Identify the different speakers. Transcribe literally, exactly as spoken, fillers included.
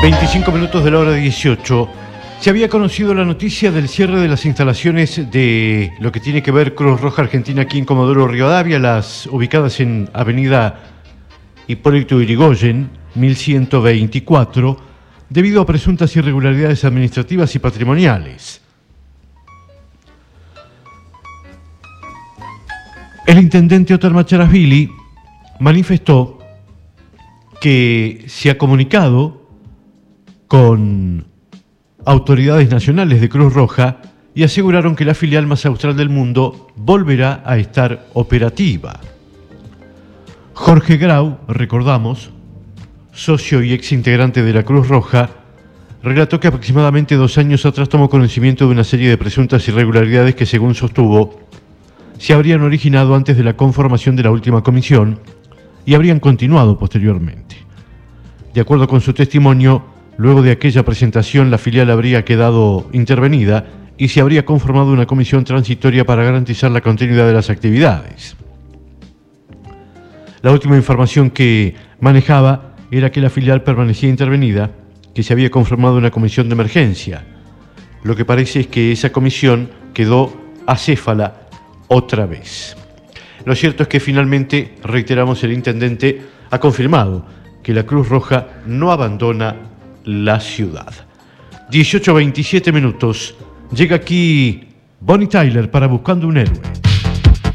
Speaker 1: veinticinco minutos de la hora dieciocho. Se había conocido la noticia del cierre de las instalaciones de lo que tiene que ver Cruz Roja Argentina aquí en Comodoro Rivadavia, las ubicadas en Avenida Hipólito Yrigoyen, mil ciento veinticuatro, debido a presuntas irregularidades administrativas y patrimoniales. El intendente Otar Macharashvili manifestó que se ha comunicado con autoridades nacionales de Cruz Roja y aseguraron que la filial más austral del mundo volverá a estar operativa. Jorge Grau, recordamos, socio y ex integrante de la Cruz Roja, relató que aproximadamente dos años atrás tomó conocimiento de una serie de presuntas irregularidades que, según sostuvo, se habrían originado antes de la conformación de la última comisión y habrían continuado posteriormente. De acuerdo con su testimonio, luego de aquella presentación, la filial habría quedado intervenida y se habría conformado una comisión transitoria para garantizar la continuidad de las actividades. La última información que manejaba era que la filial permanecía intervenida, que se había conformado una comisión de emergencia. Lo que parece es que esa comisión quedó acéfala otra vez. Lo cierto es que finalmente, reiteramos, el intendente ha confirmado que la Cruz Roja no abandona la ciudad. dieciocho veintisiete minutos. Llega aquí Bonnie Tyler para Buscando un Héroe.